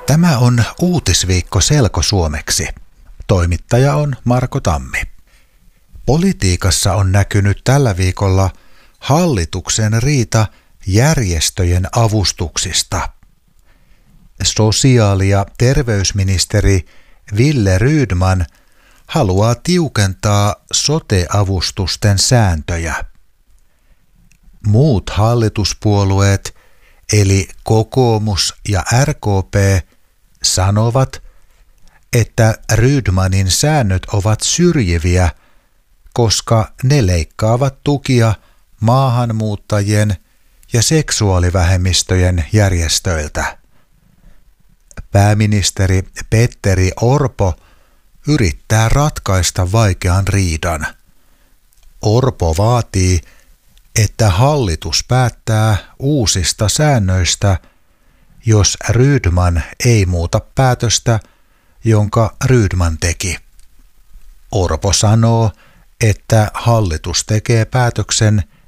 Tämä on Uutisviikko selkosuomeksi. Toimittaja on Marko Tammi. Politiikassa on näkynyt tällä viikolla hallituksen riita järjestöjen avustuksista. Sosiaali- ja terveysministeri Wille Rydman haluaa tiukentaa sote-avustusten sääntöjä. Muut hallituspuolueet eli kokoomus ja RKP sanovat, että Rydmanin säännöt ovat syrjiviä, koska ne leikkaavat tukia maahanmuuttajien ja seksuaalivähemmistöjen järjestöiltä. Pääministeri Petteri Orpo yrittää ratkaista vaikean riidan. Orpo vaatii, että hallitus päättää uusista säännöistä, jos Rydman ei muuta päätöstä, jonka Rydman teki. Orpo sanoo, että hallitus tekee päätöksen